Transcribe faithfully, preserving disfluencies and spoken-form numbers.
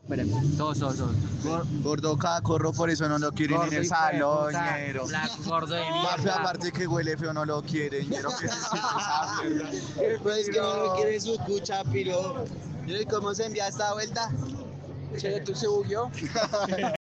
Esperen, todos, todos, todos. Gor- Gordo cacorro, por eso no lo quieren gordo en el hijo de salón, puta, ñero. flaco, gordo de Parce, mierda. aparte que huele feo, no lo quieren, ñero. ¿Qué es esa mierda? Pues que no lo quiere su cucha, piro. ¿Y cómo se envía esta vuelta? Che, ¿tú se bugueó?